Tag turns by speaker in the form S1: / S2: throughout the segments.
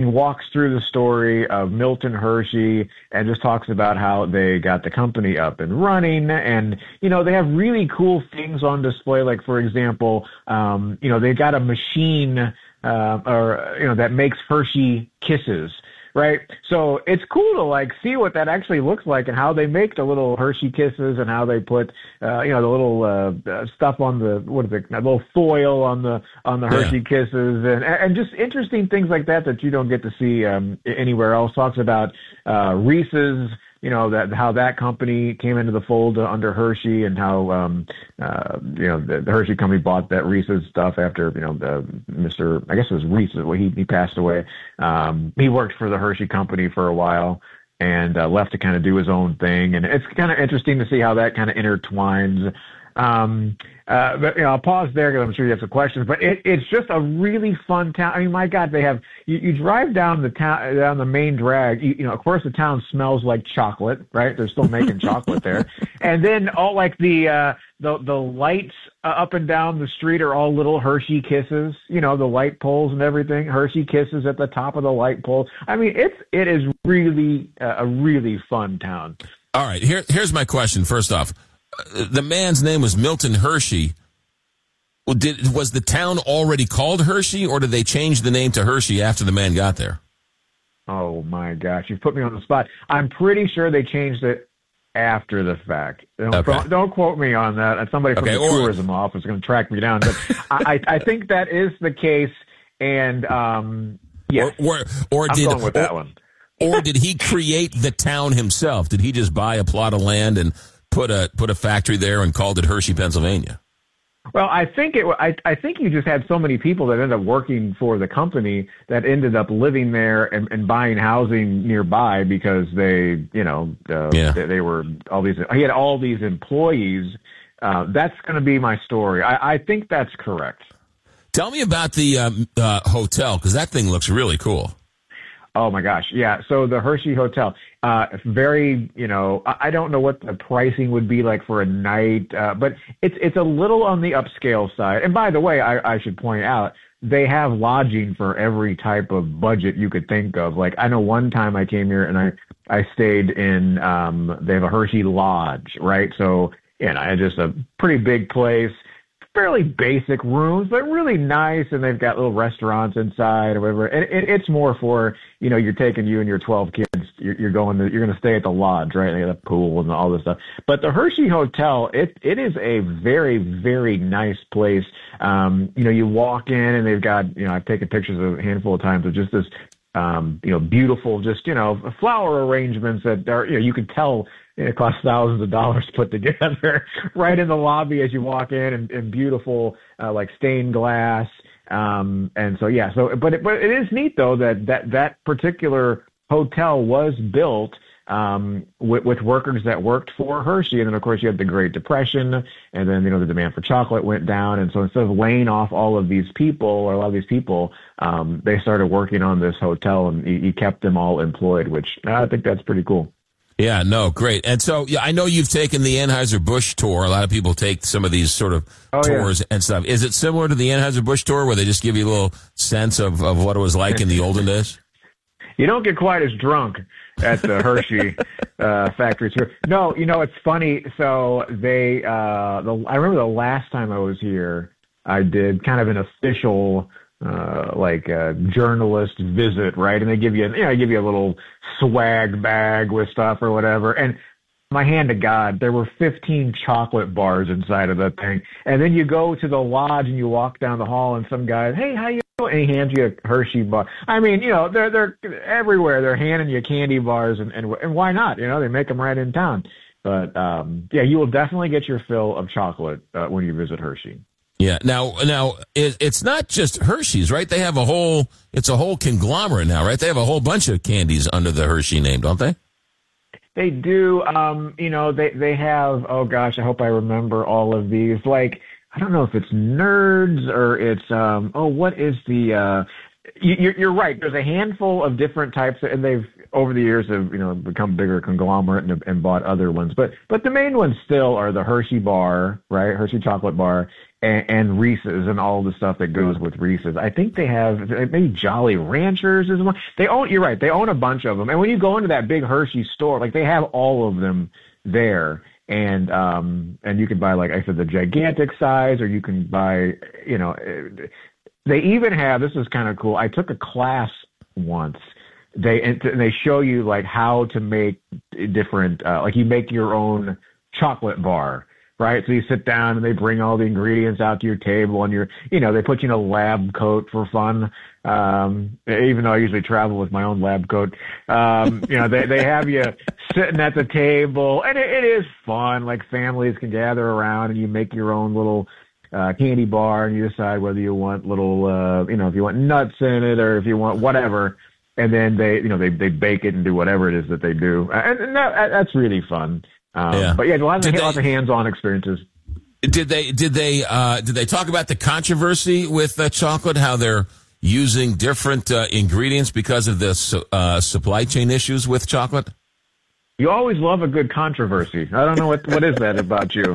S1: walks through the story of Milton Hershey and just talks about how they got the company up and running. And, they have really cool things on display. Like, for example, they got a machine that makes Hershey Kisses. Right. So it's cool to see what that actually looks like and how they make the little Hershey Kisses and how they put, the little, stuff on the, a little foil on the Hershey Kisses and just interesting things like that you don't get to see, anywhere else. Talks about, Reese's, how that company came into the fold under Hershey and how, the Hershey company bought that Reese's stuff after, I guess it was Reese, he passed away. He worked for the Hershey company for a while and left to kind of do his own thing. And it's kind of interesting to see how that kind of intertwines. But I'll pause there because I'm sure you have some questions. But it's just a really fun town. I mean, my God, they have you drive down the main drag. Of course, the town smells like chocolate, right? They're still making chocolate there, and then all the lights up and down the street are all little Hershey Kisses. The light poles and everything. Hershey Kisses at the top of the light poles. I mean, it is really a really fun town.
S2: All right, here's my question. First off, the man's name was Milton Hershey. Was the town already called Hershey, or did they change the name to Hershey after the man got there?
S1: Oh, my gosh. You've put me on the spot. I'm pretty sure they changed it after the fact. Don't quote me on that. Somebody from the tourism office is going to track me down. But I think that is the case. And, yes, I'm going with that one.
S2: Or did he create the town himself? Did he just buy a plot of land and put a factory there and called it Hershey, Pennsylvania?
S1: Well, I think I think you just had so many people that ended up working for the company that ended up living there and buying housing nearby because they were he had all these employees. That's going to be my story. I think that's correct.
S2: Tell me about the hotel, because that thing looks really cool.
S1: Oh my gosh. Yeah. So the Hershey Hotel, very, I don't know what the pricing would be like for a night, but it's a little on the upscale side. And by the way, I should point out, they have lodging for every type of budget you could think of. Like, I know one time I came here and I stayed in, they have a Hershey Lodge, right? So, just a pretty big place. Fairly basic rooms, but really nice, and they've got little restaurants inside or whatever. And it's more for, you're taking you and your 12 kids. You're going to stay at the lodge, right? They got a pool and all this stuff. But the Hershey Hotel, it is a very, very nice place. You walk in and they've got, I've taken pictures a handful of times of just this, beautiful, just, flower arrangements that are, you can tell. It costs thousands of dollars to put together right in the lobby as you walk in, and beautiful, stained glass. And so, yeah, but it is neat though, that particular hotel was built, with workers that worked for Hershey. And then of course you had the Great Depression, and then, the demand for chocolate went down. And so instead of laying off all of these people, or a lot of these people, they started working on this hotel, and he kept them all employed, which I think that's pretty cool.
S2: Yeah, no, great. And so, I know you've taken the Anheuser-Busch tour. A lot of people take some of these sort of tours and stuff. Is it similar to the Anheuser-Busch tour, where they just give you a little sense of what it was like in the olden days?
S1: You don't get quite as drunk at the Hershey factory tour. No, it's funny. So I remember the last time I was here, I did kind of an official a journalist visit, right? And they give you, a little swag bag with stuff or whatever. And my hand to God, there were 15 chocolate bars inside of that thing. And then you go to the lodge and you walk down the hall, and some guy, hey, how you doing? And he hands you a Hershey bar. I mean, they're everywhere. They're handing you candy bars, and why not? They make them right in town. But you will definitely get your fill of chocolate when you visit Hershey.
S2: Yeah. Now, it's not just Hershey's, right? They have it's a whole conglomerate now, right? They have a whole bunch of candies under the Hershey name, don't they?
S1: They do. They have, oh gosh, I hope I remember all of these. I don't know if it's Nerds or it's, what is the, you're right. There's a handful of different types, and they've, over the years, have become bigger conglomerate and bought other ones. But the main ones still are the Hershey bar, right? Hershey chocolate bar, and Reese's and all the stuff that goes with Reese's. I think they have maybe Jolly Ranchers is one. You're right. They own a bunch of them. And when you go into that big Hershey store, like they have all of them there. And you can buy, like I said, the gigantic size, or you can buy, they even have, this is kind of cool. I took a class once. They show you like how to make different, like you make your own chocolate bar. Right. So you sit down and they bring all the ingredients out to your table, and they put you in a lab coat for fun. Even though I usually travel with my own lab coat, they have you sitting at the table, and it is fun. Like families can gather around and you make your own little, candy bar, and you decide whether you want little, if you want nuts in it or if you want whatever. And then they bake it and do whatever it is that they do. And that's really fun. But yeah, lots of hands-on experiences.
S2: Did they talk about the controversy with chocolate? How they're using different ingredients because of the supply chain issues with chocolate?
S1: You always love a good controversy. I don't know what is that about you.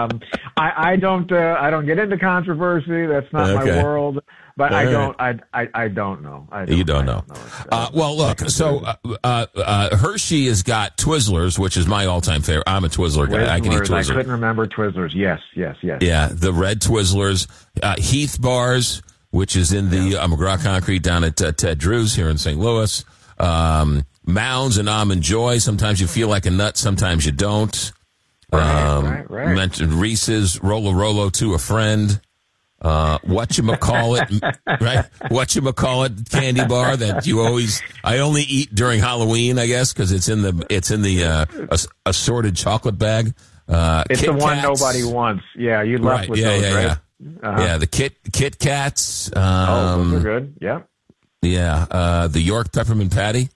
S1: I don't get into controversy. That's not my world. But I don't know.
S2: You don't know. Well, look. So Hershey has got Twizzlers, which is my all-time favorite. I'm a Twizzler guy. I can eat Twizzlers.
S1: I couldn't remember Twizzlers. Yes.
S2: Yeah, the red Twizzlers, Heath bars, which is in the McGraw Concrete down at Ted Drew's here in St. Louis. Mounds and Almond Joy. Sometimes you feel like a nut, sometimes you don't.
S1: Right.
S2: Mentioned Reese's, Rolo to a friend. Whatchamacallit, right? Whatchamacallit candy bar that I only eat during Halloween, I guess, because it's in the assorted chocolate bag.
S1: It's
S2: Kit
S1: the one
S2: Kats.
S1: Nobody wants. Yeah, you left with those, right?
S2: Yeah, the Kit Kats.
S1: Those are good. Yeah.
S2: Yeah, the York Peppermint Patty.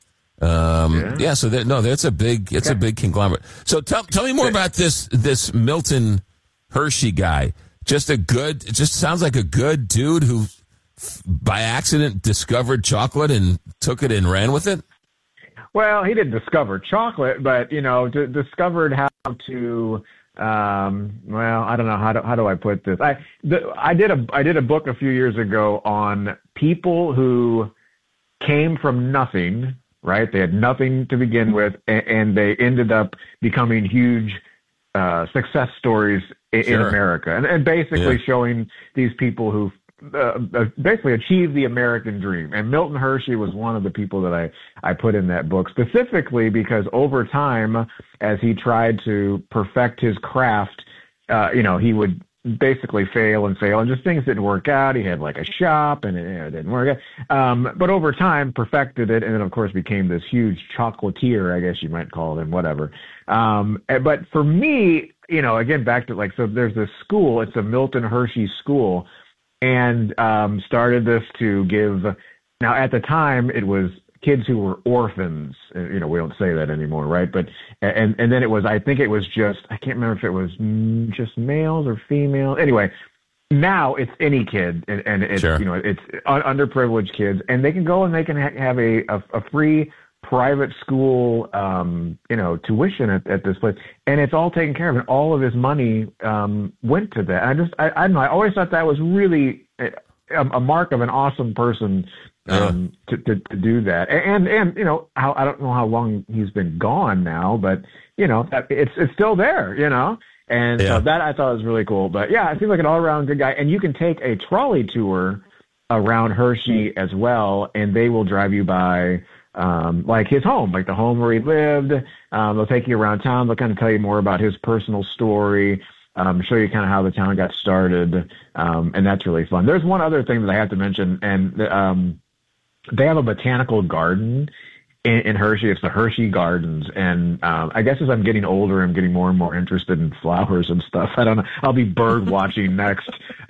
S2: So that's a big conglomerate. So tell me more about this Milton Hershey guy. It just sounds like a good dude who by accident discovered chocolate and took it and ran with it.
S1: Well, he didn't discover chocolate, but discovered how to. I don't know how do I put this. I did a book a few years ago on people who came from nothing. Right, they had nothing to begin with, and they ended up becoming huge success stories in America, and basically showing these people who basically achieved the American dream. And Milton Hershey was one of the people that I put in that book, specifically because over time, as he tried to perfect his craft, he would basically fail and just things didn't work out. He had like a shop and it didn't work out. But over time perfected it, and then of course became this huge chocolatier, I guess you might call him, whatever. But for me, again, back to so there's this school, it's a Milton Hershey school, and started this to give, now at the time it was kids who were orphans. We don't say that anymore, right? But and then it was, I think it was just, I can't remember if it was just males or females. Anyway, now it's any kid, and it's it's underprivileged kids, and they can go and they can have a free private school tuition at this place, and it's all taken care of, and all of his money went to that. I don't know. I always thought that was really a mark of an awesome person. To do that, and I don't know how long he's been gone now, but it's still there, and so that I thought was really cool. But yeah, it seems like an all around good guy, and you can take a trolley tour around Hershey as well, and they will drive you by like his home, like the home where he lived. They'll take you around town. They'll kind of tell you more about his personal story. Show you kind of how the town got started, and that's really fun. There's one other thing that I have to mention, and they have a botanical garden in Hershey. It's the Hershey Gardens. And I guess as I'm getting older, I'm getting more and more interested in flowers and stuff. I don't know. I'll be bird watching next.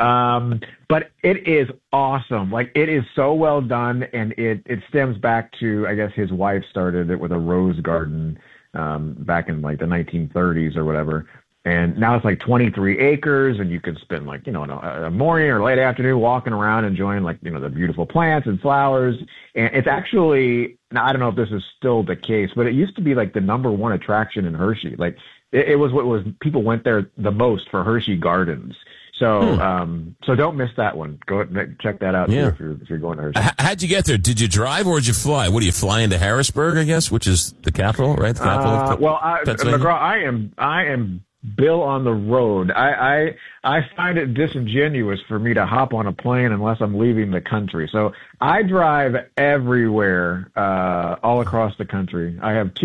S1: But it is awesome. Like, it is so well done. And it stems back to, I guess his wife started it with a rose garden back in like the 1930s or whatever. And now it's like 23 acres, and you can spend like, a morning or late afternoon walking around enjoying like, the beautiful plants and flowers. And it's actually, now I don't know if this is still the case, but it used to be like the number one attraction in Hershey. Like it was people went there the most for Hershey Gardens. So so don't miss that one. Go check that out too, if you're going to Hershey.
S2: How'd you get there? Did you drive or did you fly? What do you fly into Harrisburg, I guess, which is the capital, right? The capital of Pennsylvania?
S1: McGraw, I am Bill on the road. I find it disingenuous for me to hop on a plane unless I'm leaving the country. So I drive everywhere, all across the country. I have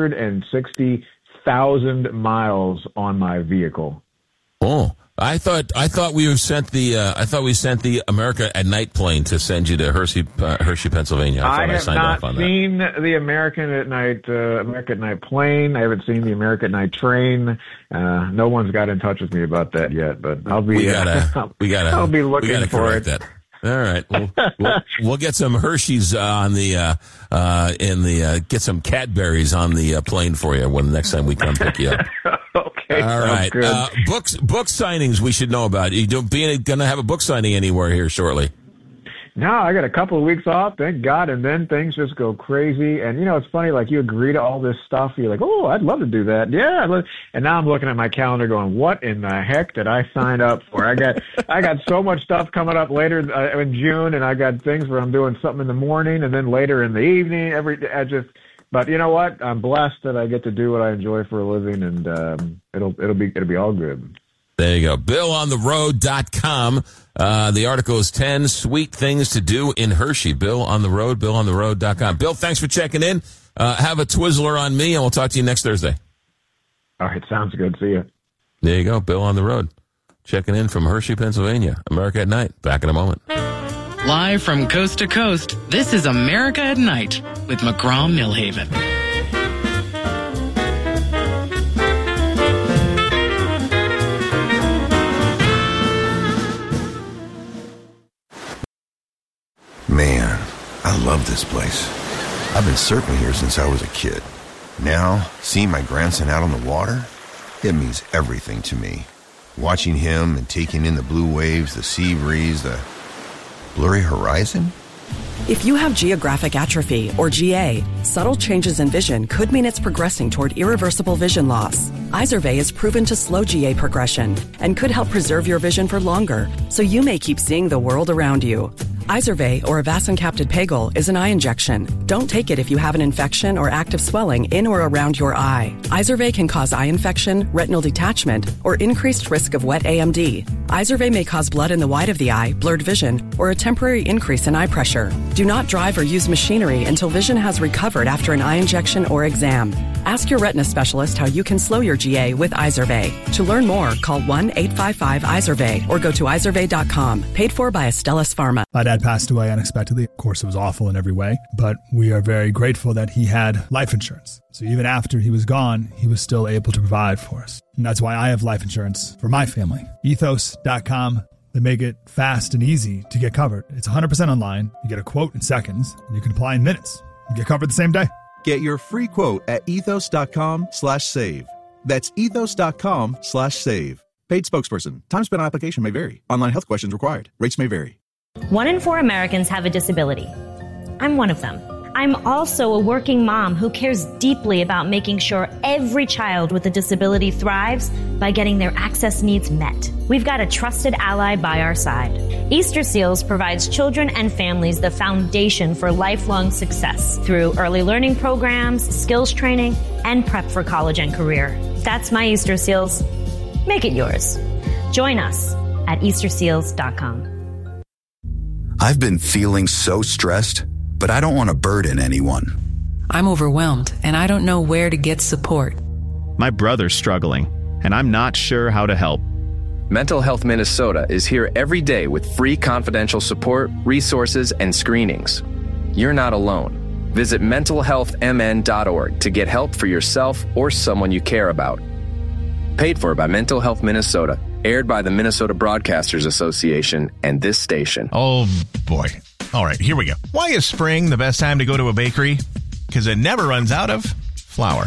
S1: 260,000 miles on my vehicle.
S2: Oh, I thought we sent the America at Night plane to send you to Hershey, Pennsylvania. I
S1: have not seen the America at Night plane. I haven't seen the America at Night train. No one's got in touch with me about that yet, but I'll be. I'll be looking for it.
S2: That. All right, we'll get some Hershey's on the get some Cadbury's on the plane for you when the next time we come pick you up.
S1: Okay.
S2: All right. Book signings we should know about. You gonna have a book signing anywhere here shortly?
S1: No, I got a couple of weeks off, thank God, and then things just go crazy. And it's funny, like you agree to all this stuff, you're like, oh, I'd love to do that, yeah. And now I'm looking at my calendar, going, what in the heck did I sign up for? I got so much stuff coming up later in June, and I got things where I'm doing something in the morning, and then later in the evening. But you know what? I'm blessed that I get to do what I enjoy for a living, and it'll be all good.
S2: There you go. BillOnTheRoad.com. The article is 10 Sweet Things to Do in Hershey. Bill on the Road, BillOnTheRoad.com. Bill, thanks for checking in. Have a Twizzler on me, and we'll talk to you next Thursday.
S1: All right, sounds good. See you.
S2: There you go. Bill on the Road. Checking in from Hershey, Pennsylvania. America at Night. Back in a moment.
S3: Live from coast to coast, this is America at Night with McGraw-Milhaven.
S4: Man, I love this place. I've been surfing here since I was a kid. Now, seeing my grandson out on the water, it means everything to me. Watching him and taking in the blue waves, the sea breeze, the blurry horizon.
S5: If you have geographic atrophy, or GA, subtle changes in vision could mean it's progressing toward irreversible vision loss. Izervay is proven to slow GA progression and could help preserve your vision for longer, so you may keep seeing the world around you. Izervay, or avacincaptad pegol, is an eye injection. Don't take it if you have an infection or active swelling in or around your eye. Izervay can cause eye infection, retinal detachment, or increased risk of wet AMD. Izervay may cause blood in the white of the eye, blurred vision, or a temporary increase in eye pressure. Do not drive or use machinery until vision has recovered after an eye injection or exam. Ask your retina specialist how you can slow your GA with Izervay. To learn more, call 1-855-IZERVAY or go to izervay.com. Paid for by Astellas Pharma.
S6: My dad passed away unexpectedly. Of course, it was awful in every way, but we are very grateful that he had life insurance. So even after he was gone, he was still able to provide for us. And that's why I have life insurance for my family. Ethos.com. They make it fast and easy to get covered. It's 100% online. You get a quote in seconds, and you can apply in minutes. You get covered the same day.
S7: Get your free quote at ethos.com/save. That's ethos.com/save. Paid spokesperson. Time spent on application may vary. Online health questions required. Rates may vary.
S8: 1 in 4 Americans have a disability. I'm one of them. I'm also a working mom who cares deeply about making sure every child with a disability thrives by getting their access needs met. We've got a trusted ally by our side. Easter Seals provides children and families the foundation for lifelong success through early learning programs, skills training, and prep for college and career. That's my Easter Seals. Make it yours. Join us at easterseals.com.
S9: I've been feeling so stressed, but I don't want to burden anyone.
S10: I'm overwhelmed, and I don't know where to get support.
S11: My brother's struggling, and I'm not sure how to help.
S12: Mental Health Minnesota is here every day with free confidential support, resources, and screenings. You're not alone. Visit mentalhealthmn.org to get help for yourself or someone you care about. Paid for by Mental Health Minnesota. Aired by the Minnesota Broadcasters Association and this station.
S13: Oh, boy. All right, here we go. Why is spring the best time to go to a bakery? Because it never runs out of flour.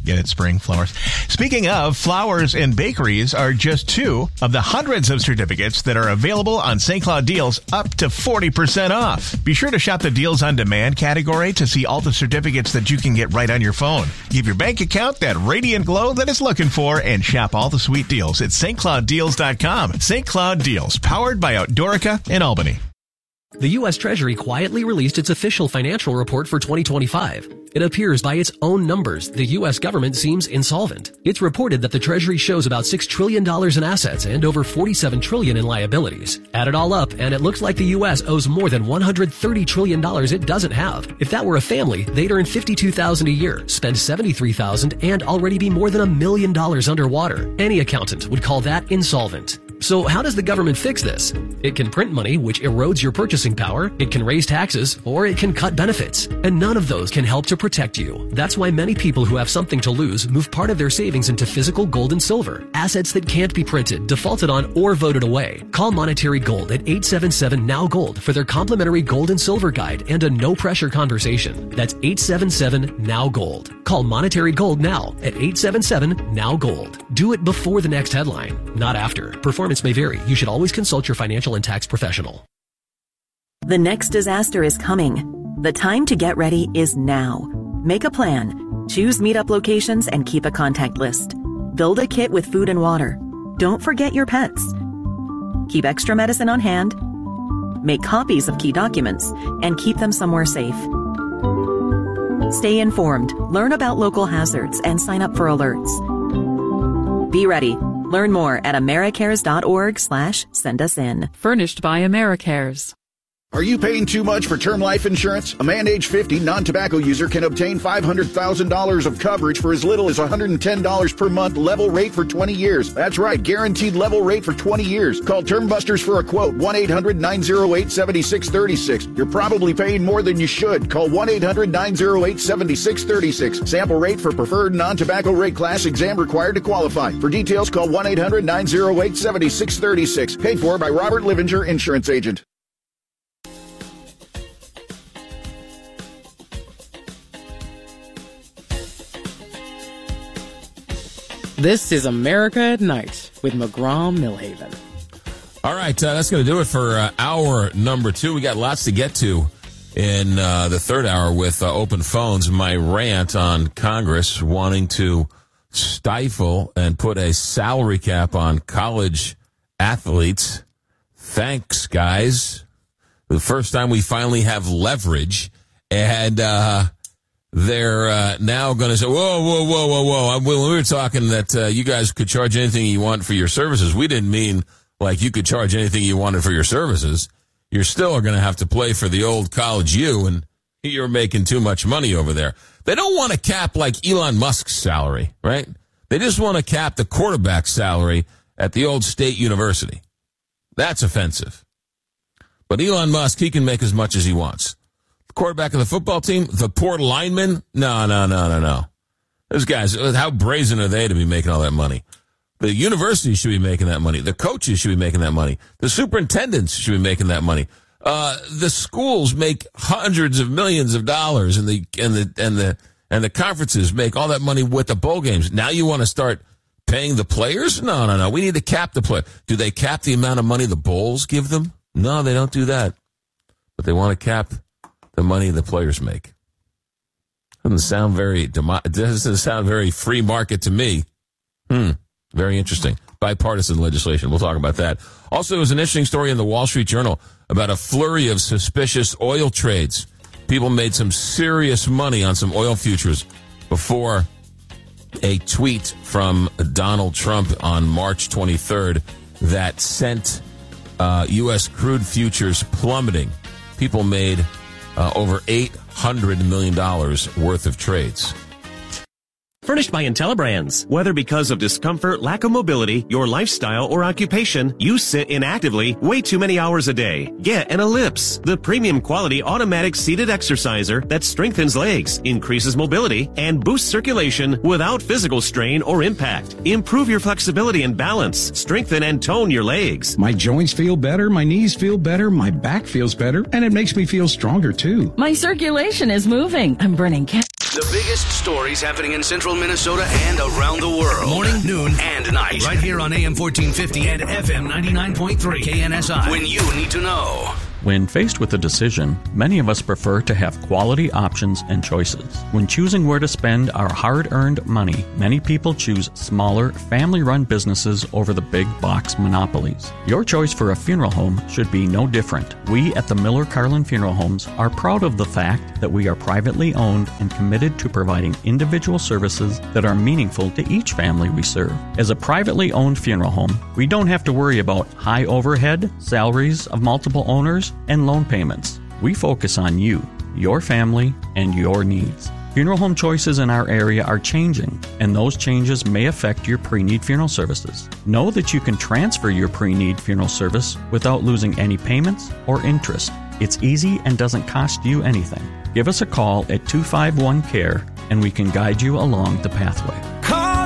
S13: Get it, spring flowers. Speaking of, flowers and bakeries are just two of the hundreds of certificates that are available on St. Cloud Deals up to 40% off. Be sure to shop the Deals on Demand category to see all the certificates that you can get right on your phone. Give your bank account that radiant glow that it's looking for and shop all the sweet deals at stclouddeals.com. St. Cloud Deals, powered by Outdoorica in Albany.
S14: The U.S. Treasury quietly released its official financial report for 2025. It appears by its own numbers, the U.S. government seems insolvent. It's reported that the Treasury shows about $6 trillion in assets and over $47 trillion in liabilities. Add it all up, and it looks like the U.S. owes more than $130 trillion it doesn't have. If that were a family, they'd earn $52,000 a year, spend $73,000, and already be more than $1 million underwater. Any accountant would call that insolvent. So how does the government fix this? It can print money, which erodes your purchasing power, it can raise taxes, or it can cut benefits. And none of those can help to protect you. That's why many people who have something to lose move part of their savings into physical gold and silver, assets that can't be printed, defaulted on, or voted away. Call Monetary Gold at 877-NOW-GOLD for their complimentary gold and silver guide and a no-pressure conversation. That's 877-NOW-GOLD. Call Monetary Gold now at 877-NOW-GOLD. Do it before the next headline, not after. Performance may vary. You should always consult your financial and tax professional.
S15: The next disaster is coming. The time to get ready is now. Make a plan. Choose meetup locations and keep a contact list. Build a kit with food and water. Don't forget your pets. Keep extra medicine on hand. Make copies of key documents and keep them somewhere safe. Stay informed, learn about local hazards, and sign up for alerts. Be ready. Learn more at americares.org/send-us-in.
S10: Furnished by AmeriCares.
S16: Are you paying too much for term life insurance? A man age 50 non-tobacco user can obtain $500,000 of coverage for as little as $110 per month, level rate for 20 years. That's right, guaranteed level rate for 20 years. Call Term Busters for a quote, 1-800-908-7636. You're probably paying more than you should. Call 1-800-908-7636. Sample rate for preferred non-tobacco rate class, exam required to qualify. For details, call 1-800-908-7636. Paid for by Robert Livinger, Insurance Agent.
S3: This is America at Night with McGraw-Milhaven.
S2: All right, that's going to do it for hour number 2. We got lots to get to in the third hour with open phones. My rant on Congress wanting to stifle and put a salary cap on college athletes. Thanks, guys. The first time we finally have leverage, and they're now going to say, whoa. When we were talking that you guys could charge anything you want for your services, we didn't mean like you could charge anything you wanted for your services. You're still going to have to play for the old college U, and you're making too much money over there. They don't want to cap like Elon Musk's salary, right? They just want to cap the quarterback's salary at the old state university. That's offensive. But Elon Musk, he can make as much as he wants. Quarterback of the football team, the poor lineman, no. Those guys, how brazen are they to be making all that money? The university should be making that money. The coaches should be making that money. The superintendents should be making that money. The schools make hundreds of millions of dollars, and the conferences make all that money with the bowl games. Now you want to start paying the players? No. We need to cap the player. Do they cap the amount of money the bowls give them? No, they don't do that. But they want to cap the money the players make. Doesn't sound very free market to me. Very interesting. Bipartisan legislation. We'll talk about that. Also, there was an interesting story in the Wall Street Journal about a flurry of suspicious oil trades. People made some serious money on some oil futures before a tweet from Donald Trump on March 23rd that sent U.S. crude futures plummeting. People made over $800 million worth of trades.
S17: Furnished by IntelliBrands. Whether because of discomfort, lack of mobility, your lifestyle, or occupation, you sit inactively way too many hours a day. Get an Ellipse, the premium quality automatic seated exerciser that strengthens legs, increases mobility, and boosts circulation without physical strain or impact. Improve your flexibility and balance. Strengthen and tone your legs.
S18: My joints feel better, my knees feel better, my back feels better, and it makes me feel stronger too.
S19: My circulation is moving. I'm burning The biggest stories happening in central Minnesota and around the world. Morning, noon, and night. Right here on AM 1450 and FM 99.3 KNSI. When you need to know.
S20: When faced with a decision, many of us prefer to have quality options and choices. When choosing where to spend our hard-earned money, many people choose smaller, family-run businesses over the big box monopolies. Your choice for a funeral home should be no different. We at the Miller Carlin Funeral Homes are proud of the fact that we are privately owned and committed to providing individual services that are meaningful to each family we serve. As a privately owned funeral home, we don't have to worry about high overhead, salaries of multiple owners, and loan payments. We focus on you, your family, and your needs. Funeral home choices in our area are changing, and those changes may affect your pre-need funeral services. Know that you can transfer your pre-need funeral service without losing any payments or interest. It's easy and doesn't cost you anything. Give us a call at 251-CARE, and we can guide you along the pathway.
S21: Call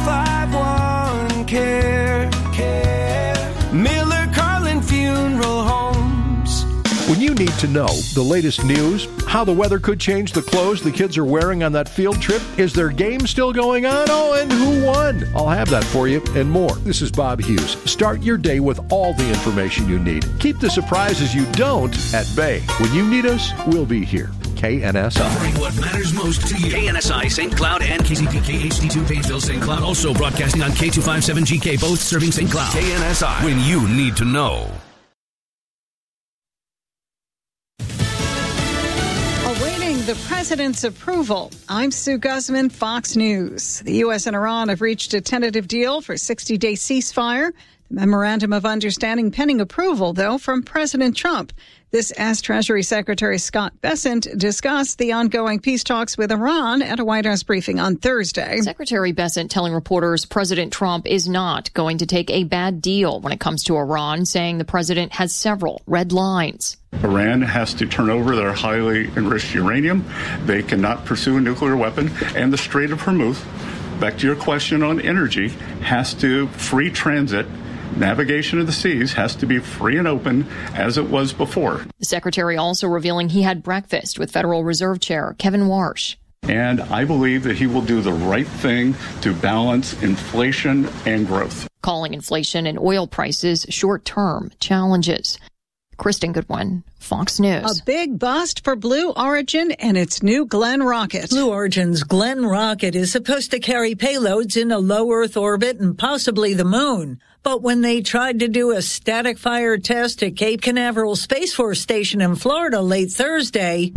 S21: 251-CARE. Miller Carlin Funeral Home.
S22: When you need to know the latest news, how the weather could change the clothes the kids are wearing on that field trip, is their game still going on? Oh, and who won? I'll have that for you and more. This is Bob Hughes. Start your day with all the information you need. Keep the surprises you don't at bay. When you need us, we'll be here. KNSI.
S19: Covering what matters most to you. KNSI St. Cloud and KCPK HD2 Painesville St. Cloud. Also broadcasting on K257GK, both serving St. Cloud. KNSI. When you need to know.
S23: The president's approval. I'm Sue Guzman, Fox News. The U.S. and Iran have reached a tentative deal for a 60-day ceasefire. The memorandum of understanding pending approval, though, from President Trump. This as Treasury Secretary Scott Bessent discussed the ongoing peace talks with Iran at a White House briefing on Thursday.
S24: Secretary Bessent telling reporters President Trump is not going to take a bad deal when it comes to Iran, saying the president has several red lines.
S25: Iran has to turn over their highly enriched uranium. They cannot pursue a nuclear weapon. And the Strait of Hormuz, back to your question on energy, has to free transit. Navigation of the seas has to be free and open as it was before.
S24: The secretary also revealing he had breakfast with Federal Reserve Chair Kevin Warsh.
S25: And I believe that he will do the right thing to balance inflation and growth.
S24: Calling inflation and oil prices short-term challenges. Kristen Goodwin, Fox News.
S23: A big bust for Blue Origin and its new Glenn rocket.
S26: Blue Origin's Glenn rocket is supposed to carry payloads in a low Earth orbit and possibly the moon. But when they tried to do a static fire test at Cape Canaveral Space Force Station in Florida late Thursday,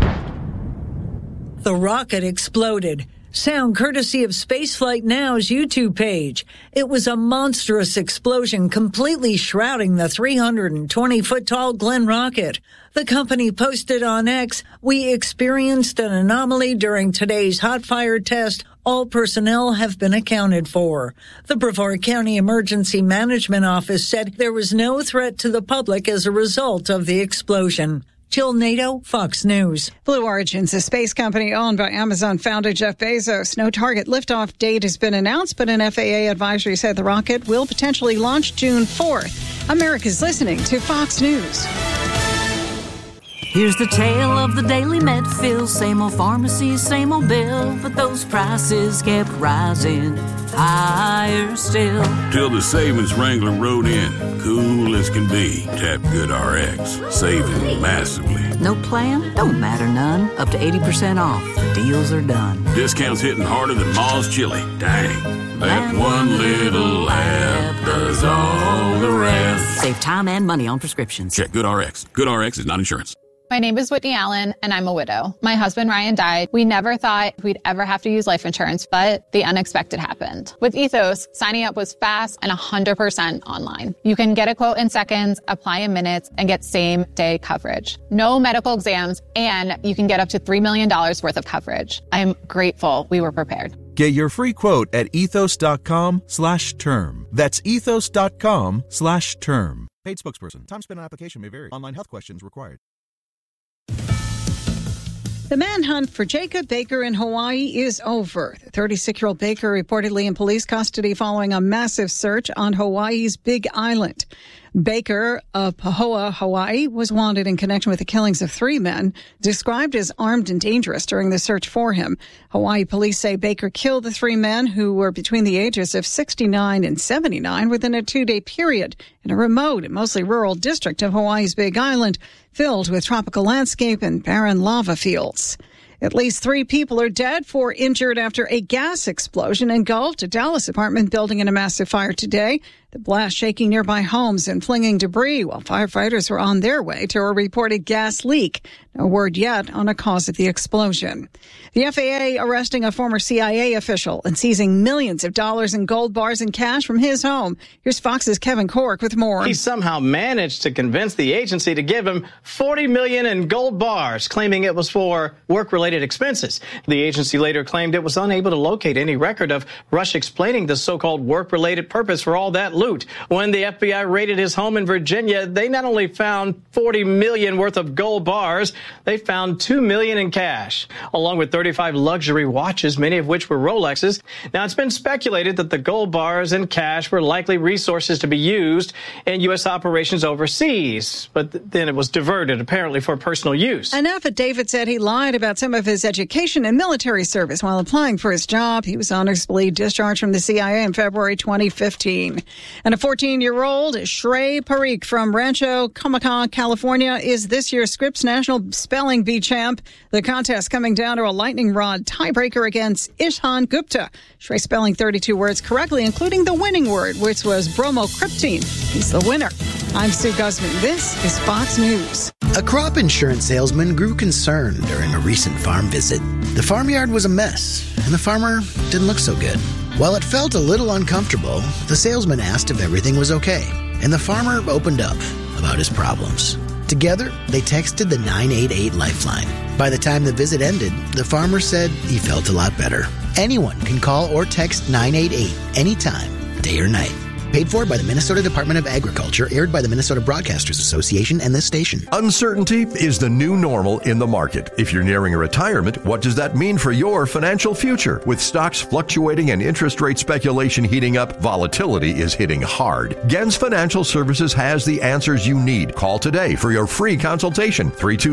S26: the rocket exploded. Sound courtesy of Spaceflight Now's YouTube page. It was a monstrous explosion completely shrouding the 320-foot-tall Glenn rocket. The company posted on X, "We experienced an anomaly during today's hot fire test. All personnel have been accounted for." The Brevard County Emergency Management Office said there was no threat to the public as a result of the explosion. Jill Nato, Fox News.
S23: Blue Origin's a space company owned by Amazon founder Jeff Bezos. No target liftoff date has been announced, but an FAA advisory said the rocket will potentially launch June 4th. America's listening to Fox News.
S27: Here's the tale of the daily Medfill. Same old pharmacies, same old bill, but those prices kept rising higher still.
S28: Till the savings Wrangler rode in, cool as can be. Tap GoodRx, saving massively.
S27: No plan? Don't matter none. Up to 80% off. The deals are done.
S28: Discounts hitting harder than Ma's chili. Dang. That one little app does all the rest.
S27: Save time and money on prescriptions.
S28: Check GoodRx. GoodRx is not insurance.
S29: My name is Whitney Allen, and I'm a widow. My husband, Ryan, died. We never thought we'd ever have to use life insurance, but the unexpected happened. With Ethos, signing up was fast and 100% online. You can get a quote in seconds, apply in minutes, and get same-day coverage. No medical exams, and you can get up to $3 million worth of coverage. I'm grateful we were prepared.
S7: Get your free quote at ethos.com/term. That's ethos.com/term.
S22: Paid spokesperson. Time spent on application may vary. Online health questions required.
S23: The manhunt for Jacob Baker in Hawaii is over. 36-year-old Baker reportedly in police custody following a massive search on Hawaii's Big Island. Baker of Pahoa, Hawaii, was wanted in connection with the killings of 3 men, described as armed and dangerous during the search for him. Hawaii police say Baker killed the 3 men who were between the ages of 69 and 79 within a 2-day period in a remote and mostly rural district of Hawaii's Big Island, filled with tropical landscape and barren lava fields. At least 3 people are dead, 4 injured after a gas explosion engulfed a Dallas apartment building in a massive fire today. The blast shaking nearby homes and flinging debris while firefighters were on their way to a reported gas leak. No word yet on a cause of the explosion. The FAA arresting a former CIA official and seizing millions of dollars in gold bars and cash from his home. Here's Fox's Kevin Cork with more.
S1: He somehow managed to convince the agency to give him $40 million in gold bars, claiming it was for work-related expenses. The agency later claimed it was unable to locate any record of Rush explaining the so-called work-related purpose for all that loot. When the FBI raided his home in Virginia, they not only found $40 million worth of gold bars, they found $2 million in cash, along with 35 luxury watches, many of which were Rolexes. Now, it's been speculated that the gold bars and cash were likely resources to be used in U.S. operations overseas, but then it was diverted, apparently for personal use.
S23: An affidavit said he lied about some of his education and military service while applying for his job. He was honorably discharged from the CIA in February 2015. And a 14-year-old, Shrey Parikh from Rancho Cucamonga, California, is this year's Scripps National Spelling Bee champ. The contest coming down to a lightning rod tiebreaker against Ishan Gupta. Shrey spelling 32 words correctly, including the winning word, which was bromocryptine. He's the winner. I'm Sue Guzman. This is Fox News.
S4: A crop insurance salesman grew concerned during a recent farm visit. The farmyard was a mess, and the farmer didn't look so good. While it felt a little uncomfortable, the salesman asked if everything was okay, and the farmer opened up about his problems. Together, they texted the 988 Lifeline. By the time the visit ended, the farmer said he felt a lot better. Anyone can call or text 988 anytime, day or night. Paid for by the Minnesota Department of Agriculture, aired by the Minnesota Broadcasters Association and this station.
S22: Uncertainty is the new normal in the market. If you're nearing a retirement, what does that mean for your financial future? With stocks fluctuating and interest rate speculation heating up, volatility is hitting hard. Gens Financial Services has the answers you need. Call today for your free consultation,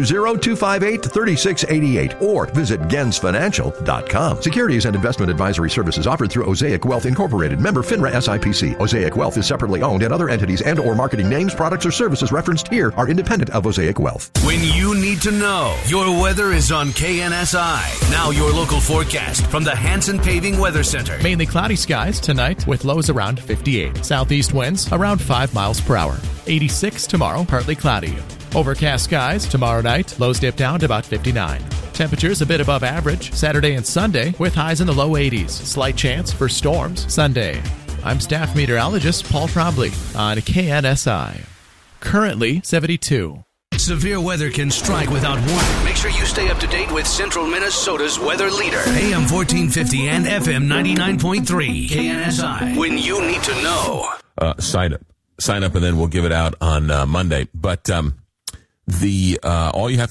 S22: 320-258-3688, or visit gensfinancial.com. Securities and investment advisory services offered through Osaic Wealth Incorporated, member FINRA SIPC. Osaic Wealth is separately owned, and other entities and or marketing names, products, or services referenced here are independent of Osaic Wealth.
S19: When you need to know, your weather is on KNSI. Now your local forecast from the Hanson Paving Weather Center.
S5: Mainly cloudy skies tonight with lows around 58. Southeast winds around 5 miles per hour. 86 tomorrow, partly cloudy. Overcast skies tomorrow night, lows dip down to about 59. Temperatures a bit above average Saturday and Sunday with highs in the low 80s. Slight chance for storms Sunday. I'm staff meteorologist Paul Trombley on KNSI. Currently 72.
S19: Severe weather can strike without warning. Make sure you stay up to date with Central Minnesota's weather leader. AM 1450 and FM 99.3. KNSI. When you need to know.
S2: Sign up, and then we'll give it out on Monday. But all you have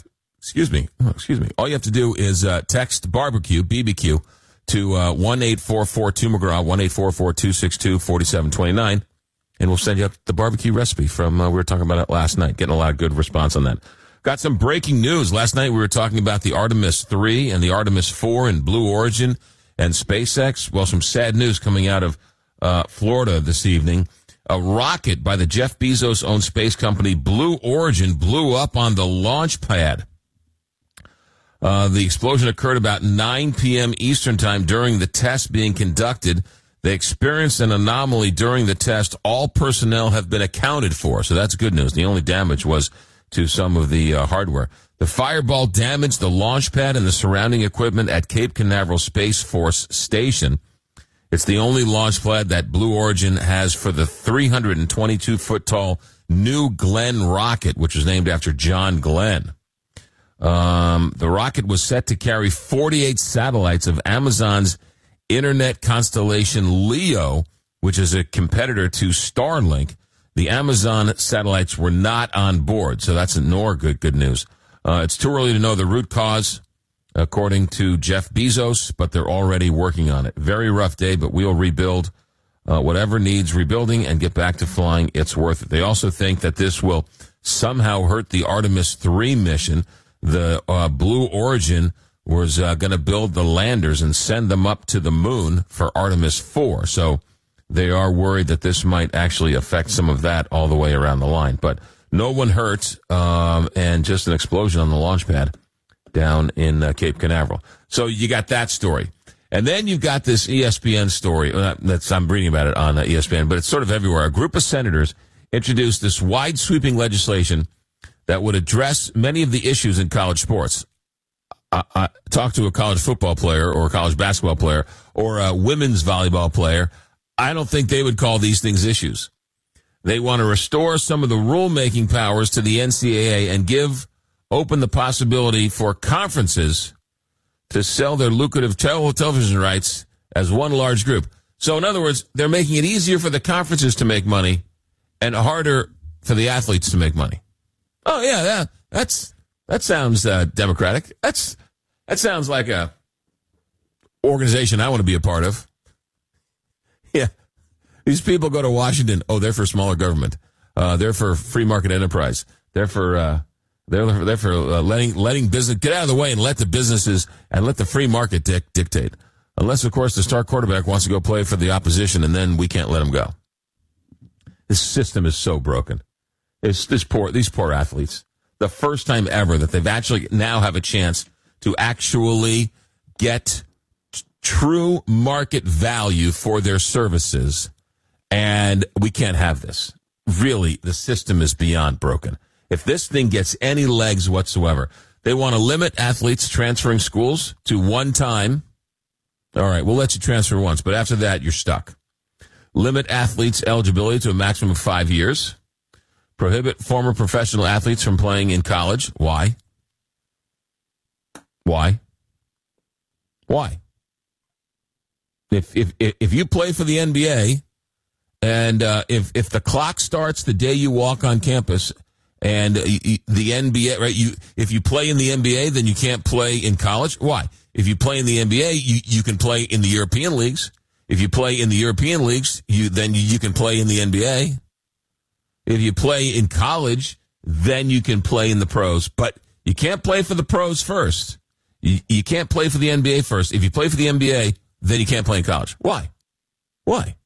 S2: to do is text barbecue BBQ to 1-844-2-McGraw, 1-844-262-4729, and we'll send you up the barbecue recipe from, we were talking about it last night, getting a lot of good response on that. Got some breaking news. Last night we were talking about the Artemis 3 and the Artemis 4 and Blue Origin and SpaceX. Well, some sad news coming out of Florida this evening. A rocket by the Jeff Bezos-owned space company Blue Origin blew up on the launch pad. The explosion occurred about 9 p.m. Eastern Time during the test being conducted. They experienced an anomaly during the test. All personnel have been accounted for, so that's good news. The only damage was to some of the hardware. The fireball damaged the launch pad and the surrounding equipment at Cape Canaveral Space Force Station. It's the only launch pad that Blue Origin has for the 322-foot-tall New Glenn rocket, which was named after John Glenn. The rocket was set to carry 48 satellites of Amazon's internet constellation LEO, which is a competitor to Starlink. The Amazon satellites were not on board, so that's good news. It's too early to know the root cause according to Jeff Bezos, but they're already working on it. Very rough day, but we'll rebuild whatever needs rebuilding and get back to flying. It's worth it. They also think that this will somehow hurt the Artemis 3 mission. The Blue Origin was going to build the landers and send them up to the moon for Artemis 4. So they are worried that this might actually affect some of that all the way around the line. But no one hurt, and just an explosion on the launch pad down in Cape Canaveral. So you got that story. And then you've got this ESPN story. I'm reading about it on ESPN, but it's sort of everywhere. A group of senators introduced this wide-sweeping legislation that would address many of the issues in college sports. Talk to a college football player or a college basketball player or a women's volleyball player. I don't think they would call these things issues. They want to restore some of the rulemaking powers to the NCAA and open the possibility for conferences to sell their lucrative television rights as one large group. So in other words, they're making it easier for the conferences to make money and harder for the athletes to make money. Oh yeah, that sounds democratic. That sounds like a organization I want to be a part of. Yeah. These people go to Washington. Oh, they're for smaller government. They're for free market enterprise. They're for letting business get out of the way and let the businesses and let the free market dictate. Unless, of course, the star quarterback wants to go play for the opposition, and then we can't let him go. This system is so broken. It's these poor athletes. The first time ever that they've actually now have a chance to actually get true market value for their services, and we can't have this. Really, the system is beyond broken. If this thing gets any legs whatsoever, they want to limit athletes transferring schools to one time. All right, we'll let you transfer once, but after that, you're stuck. Limit athletes' eligibility to a maximum of 5 years. Prohibit former professional athletes from playing in college. Why? If you play for the NBA, and if the clock starts the day you walk on campus, and the NBA, right? If you play in the NBA, then you can't play in college. Why? If you play in the NBA, you can play in the European leagues. If you play in the European leagues, then you can play in the NBA. If you play in college, then you can play in the pros. But you can't play for the pros first. You can't play for the NBA first. If you play for the NBA, then you can't play in college. Why? Why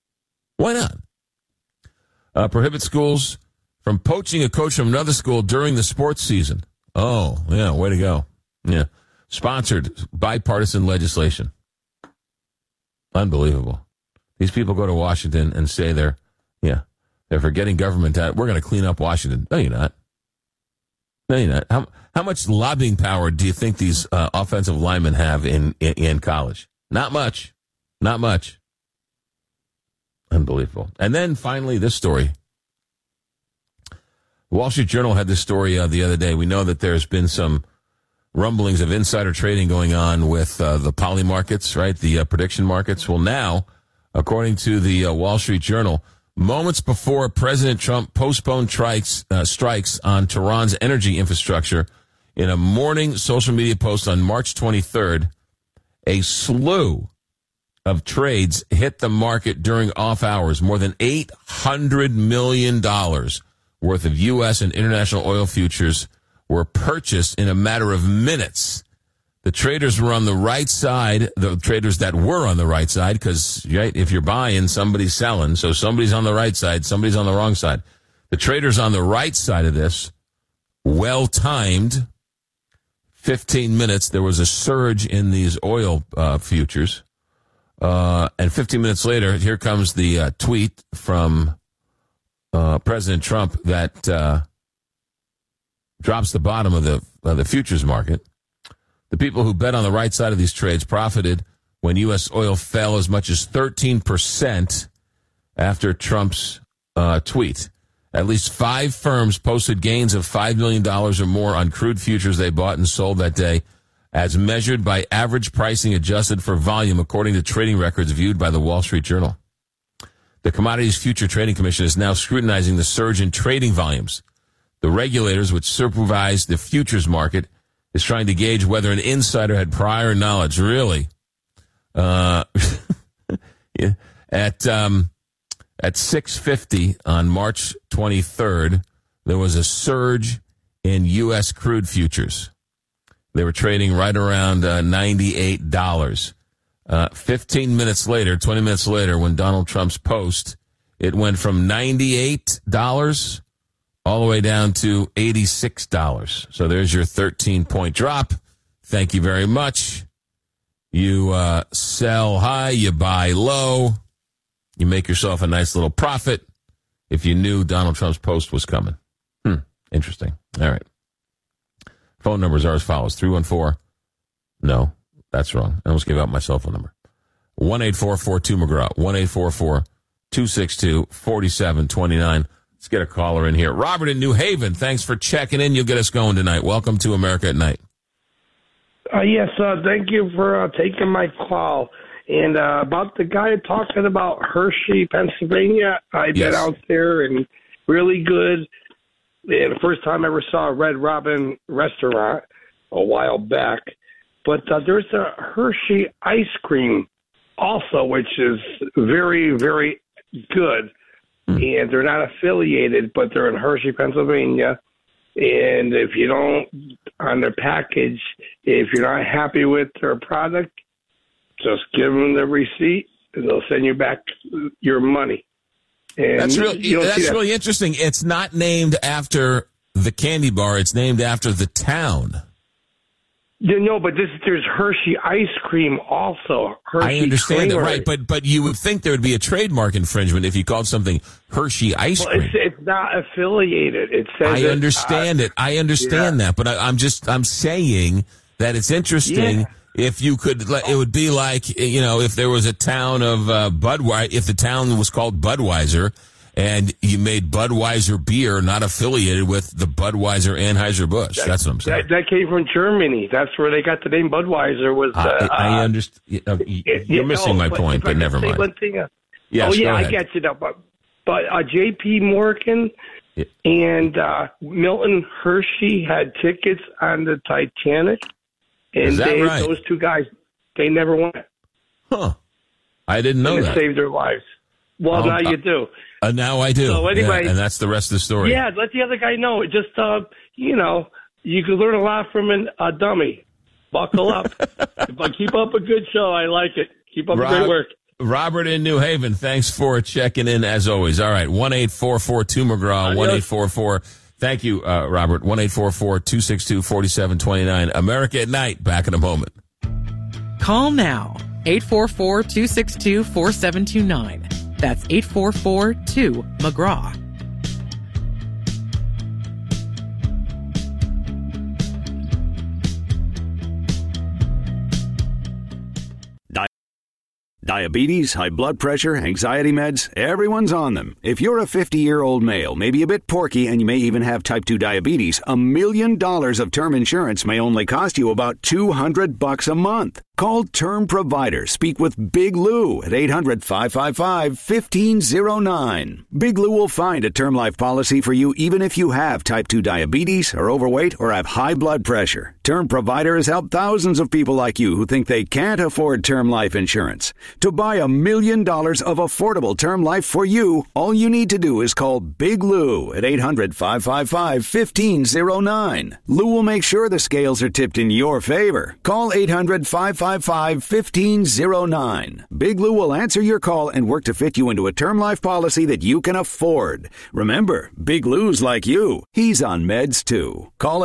S2: not? Prohibit schools from poaching a coach from another school during the sports season. Oh, yeah, way to go. Yeah. Sponsored bipartisan legislation. Unbelievable. These people go to Washington and say they're forgetting government. We're going to clean up Washington. No, you're not. How much lobbying power do you think these offensive linemen have in college? Not much. Unbelievable. And then finally, this story. The Wall Street Journal had this story the other day. We know that there's been some rumblings of insider trading going on with the poly markets, right? The prediction markets. Well, now, according to the Wall Street Journal, moments before President Trump postponed strikes on Tehran's energy infrastructure, in a morning social media post on March 23rd, a slew of trades hit the market during off hours. More than $800 million worth of U.S. and international oil futures were purchased in a matter of minutes. The traders were on the right side, the traders that were on the right side, because right, if you're buying, somebody's selling. So somebody's on the right side, somebody's on the wrong side. The traders on the right side of this, well-timed, 15 minutes, there was a surge in these oil futures. And 15 minutes later, here comes the tweet from President Trump that drops the bottom of the futures market. The people who bet on the right side of these trades profited when U.S. oil fell as much as 13% after Trump's tweet. At least 5 firms posted gains of $5 million or more on crude futures they bought and sold that day, as measured by average pricing adjusted for volume, according to trading records viewed by the Wall Street Journal. The Commodities Future Trading Commission is now scrutinizing the surge in trading volumes. The regulators, which supervise the futures market, is trying to gauge whether an insider had prior knowledge. Really? Yeah. At 6:50 on March 23rd, there was a surge in U.S. crude futures. They were trading right around $98. 15 minutes later, 20 minutes later, when Donald Trump's post, it went from $98 all the way down to $86. So there's your 13-point drop. Thank you very much. You sell high, you buy low. You make yourself a nice little profit if you knew Donald Trump's post was coming. Interesting. All right. Phone numbers are as follows. 314. No, that's wrong. I almost gave out my cell phone number. 1-844-2-McGraw. 1-844-262-4729. Let's get a caller in here. Robert in New Haven, thanks for checking in. You'll get us going tonight. Welcome to America at Night.
S6: Yes, thank you for taking my call. And about the guy talking about Hershey, Pennsylvania, I've been out there and really good. And the first time I ever saw a Red Robin restaurant a while back. But there's a Hershey ice cream also, which is very, very good. And they're not affiliated, but they're in Hershey, Pennsylvania. And if you don't, on their package, if you're not happy with their product, just give them the receipt and they'll send you back your money. And
S2: that's really interesting. It's not named after the candy bar. It's named after the town.
S6: No, but there's Hershey ice cream also. Hershey
S2: I understand
S6: Creamery.
S2: that, right? But you would think there would be a trademark infringement if you called something Hershey ice cream.
S6: It's not affiliated. It says
S2: I understand it. I understand that, but I'm saying that it's interesting.
S6: Yeah.
S2: If you could, it would be like, if there was a town of Budweiser, if the town was called Budweiser, and you made Budweiser beer not affiliated with the Budweiser Anheuser-Busch. That's what I'm saying.
S6: That came from Germany. That's where they got the name Budweiser.
S2: I understand. You're missing my point, but never mind.
S6: One thing,
S2: yes,
S6: I get you now. But J.P. Morgan and Milton Hershey had tickets on the Titanic. And
S2: Is that right?
S6: Those two guys, they never went.
S2: Huh. I didn't know that.
S6: It saved their lives. Well, now you do.
S2: Now I do.
S6: So anyway,
S2: and that's the rest of the story.
S6: Yeah, let the other guy know. Just, you can learn a lot from a dummy. Buckle up. But keep up a good show. I like it. Keep up the great work.
S2: Robert in New Haven, thanks for checking in as always. All right, 1-844-2-McGraw, 1-844. Thank you, Robert. 1-844-262-4729. America at Night. Back in a moment.
S3: Call now. 844-262-4729. That's 844-2-McGraw.
S8: Diabetes, high blood pressure, anxiety meds, everyone's on them. If you're a 50-year-old male, maybe a bit porky, and you may even have type 2 diabetes, $1 million of term insurance may only cost you about $200 a month. Call Term Provider. Speak with Big Lou at 800-555-1509. Big Lou will find a term life policy for you even if you have type 2 diabetes, are overweight, or have high blood pressure. Term Provider has helped thousands of people like you who think they can't afford term life insurance. To buy $1 million of affordable term life for you, all you need to do is call Big Lou at 800-555-1509. Lou will make sure the scales are tipped in your favor. Call 800-555-1509. Big Lou will answer your call and work to fit you into a term life policy that you can afford. Remember, Big Lou's like you. He's on meds too. Call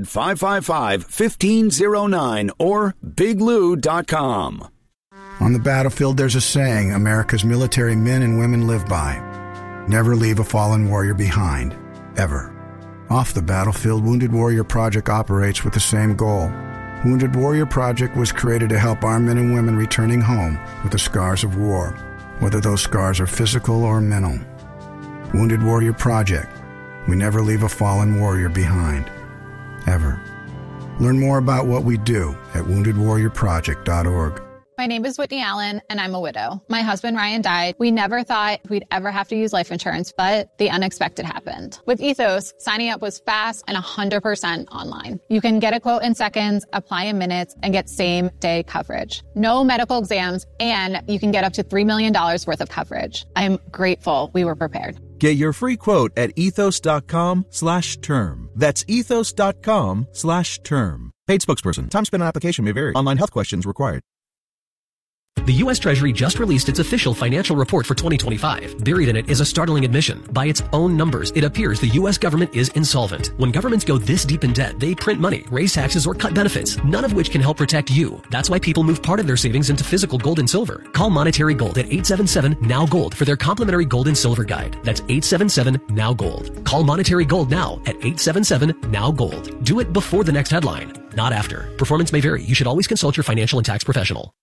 S8: 800-555-1509 or biglou.com.
S9: On the battlefield, there's a saying America's military men and women live by. Never leave a fallen warrior behind, ever. Off the battlefield, Wounded Warrior Project operates with the same goal. Wounded Warrior Project was created to help our men and women returning home with the scars of war, whether those scars are physical or mental. Wounded Warrior Project. We never leave a fallen warrior behind, ever. Learn more about what we do at woundedwarriorproject.org.
S29: My name is Whitney Allen, and I'm a widow. My husband, Ryan, died. We never thought we'd ever have to use life insurance, but the unexpected happened. With Ethos, signing up was fast and 100% online. You can get a quote in seconds, apply in minutes, and get same-day coverage. No medical exams, and you can get up to $3 million worth of coverage. I'm grateful we were prepared.
S7: Get your free quote at ethos.com/term. That's ethos.com/term. Paid spokesperson. Time spent on application may vary. Online health questions required.
S10: The U.S. Treasury just released its official financial report for 2025. Buried in it is a startling admission. By its own numbers, it appears the U.S. government is insolvent. When governments go this deep in debt, they print money, raise taxes, or cut benefits, none of which can help protect you. That's why people move part of their savings into physical gold and silver. Call Monetary Gold at 877-NOW-GOLD for their complimentary gold and silver guide. That's 877-NOW-GOLD. Call Monetary Gold now at 877-NOW-GOLD. Do it before the next headline, not after. Performance may vary. You should always consult your financial and tax professional.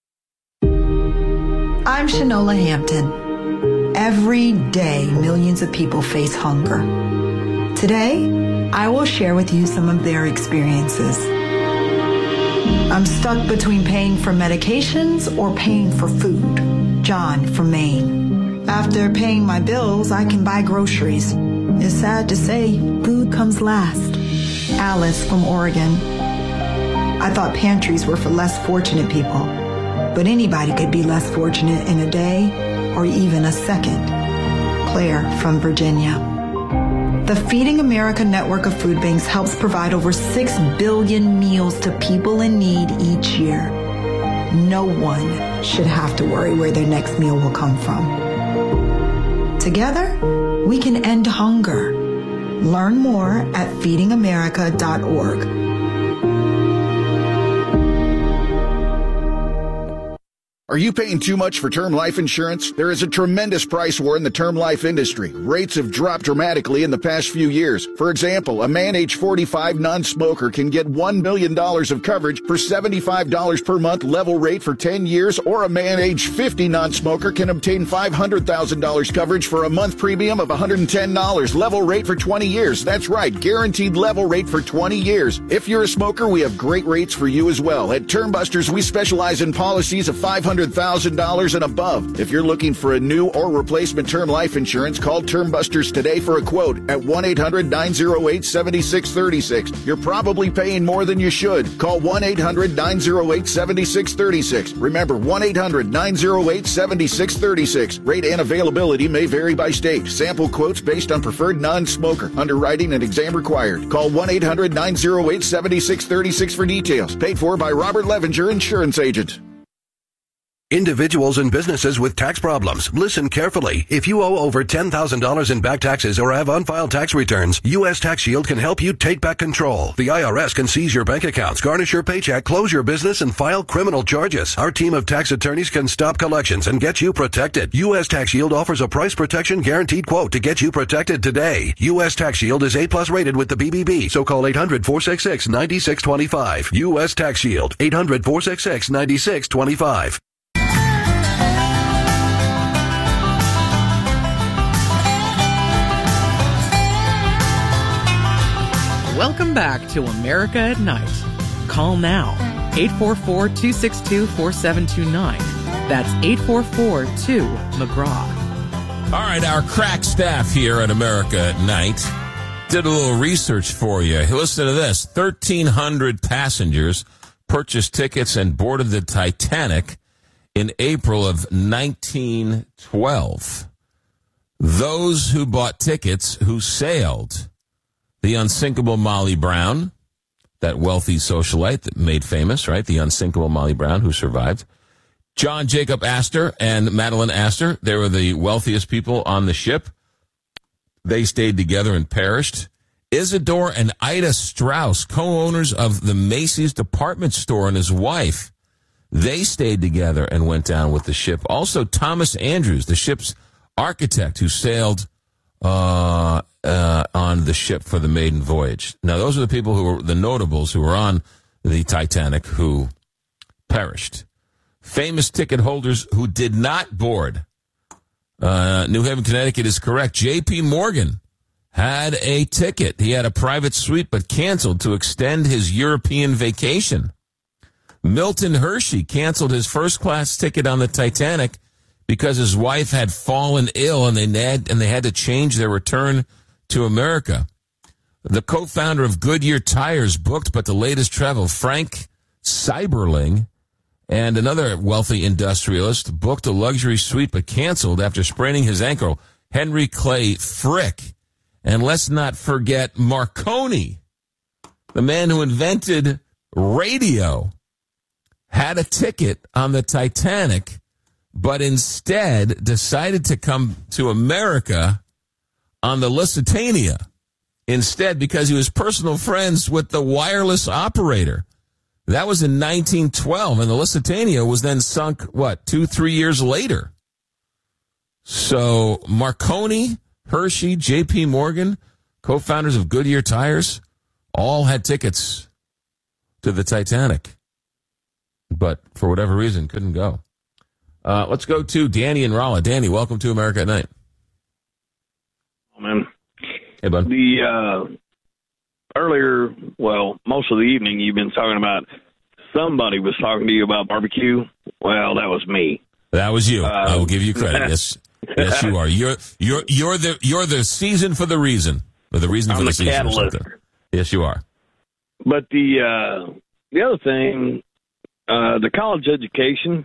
S11: I'm Shanola Hampton. Every day, millions of people face hunger. Today, I will share with you some of their experiences. I'm stuck between paying for medications or paying for food. John from Maine. After paying my bills, I can buy groceries. It's sad to say, food comes last. Alice from Oregon. I thought pantries were for less fortunate people. But anybody could be less fortunate in a day or even a second. Claire from Virginia. The Feeding America network of food banks helps provide over 6 billion meals to people in need each year. No one should have to worry where their next meal will come from. Together, we can end hunger. Learn more at feedingamerica.org.
S12: Are you paying too much for term life insurance? There is a tremendous price war in the term life industry. Rates have dropped dramatically in the past few years. For example, a man age 45 non-smoker can get $1 million of coverage for $75 per month level rate for 10 years, or a man age 50 non-smoker can obtain $500,000 coverage for a month premium of $110 level rate for 20 years. That's right, guaranteed level rate for 20 years. If you're a smoker, we have great rates for you as well. At Term Busters, we specialize in policies of $500,000 and above. If you're looking for a new or replacement term life insurance, call Term Busters today for a quote at 1-800-908-7636. You're probably paying more than you should. Call 1-800-908-7636. Remember, 1-800-908-7636. Rate and availability may vary by state. Sample quotes based on preferred non-smoker. Underwriting and exam required. Call 1-800-908-7636 for details. Paid for by Robert Levenger, Insurance Agent.
S13: Individuals and businesses with tax problems, listen carefully. If you owe over $10,000 in back taxes or have unfiled tax returns, U.S. Tax Shield can help you take back control. The IRS can seize your bank accounts, garnish your paycheck, close your business, and file criminal charges. Our team of tax attorneys can stop collections and get you protected. U.S. Tax Shield offers a price protection guaranteed quote to get you protected today. U.S. Tax Shield is A+ rated with the BBB, so call 800-466-9625. U.S. Tax Shield, 800-466-9625.
S3: Welcome back to America at Night. Call now, 844-262-4729. That's 844-2-McGraw.
S2: All right, our crack staff here at America at Night did a little research for you. Listen to this. 1,300 passengers purchased tickets and boarded the Titanic in April of 1912. Those who bought tickets who sailed: the unsinkable Molly Brown, that wealthy socialite that made famous, right? The unsinkable Molly Brown, who survived. John Jacob Astor and Madeline Astor, they were the wealthiest people on the ship. They stayed together and perished. Isidore and Ida Strauss, co-owners of the Macy's department store, and his wife, they stayed together and went down with the ship. Also, Thomas Andrews, the ship's architect, who sailed on the ship for the maiden voyage. Now, those are the people who were the notables who were on the Titanic who perished. Famous ticket holders who did not board. New Haven, Connecticut is correct. J.P. Morgan had a ticket. He had a private suite but canceled to extend his European vacation. Milton Hershey canceled his first-class ticket on the Titanic because his wife had fallen ill and they had to change their return to America. The co-founder of Goodyear Tires booked but delayed his travel. Frank Seiberling and another wealthy industrialist booked a luxury suite but canceled after spraining his ankle. Henry Clay Frick. And let's not forget Marconi, the man who invented radio, had a ticket on the Titanic, but instead decided to come to America on the Lusitania instead because he was personal friends with the wireless operator. That was in 1912, and the Lusitania was then sunk, 2-3 years later. So Marconi, Hershey, J.P. Morgan, co-founders of Goodyear Tires, all had tickets to the Titanic, but for whatever reason couldn't go. Let's go to Danny in Rolla. Danny, welcome to America at Night.
S14: Oh, man.
S2: Hey, bud.
S14: Earlier, most of the evening, you've been talking about somebody was talking to you about barbecue. Well, that was me.
S2: That was you. I will give you credit. Yes, you are. You're the season for the reason, or the reason for the season or something. Yes, you are.
S14: But the other thing, the college education